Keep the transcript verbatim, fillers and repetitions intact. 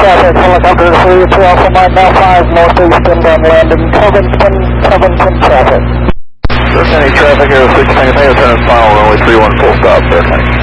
traffic, helicopter three two Alpha Mike, now five northeast inbound landing, Covington, Covington traffic. Sir, any traffic here, six Tango Tango, turn final runway three one full stop, sir.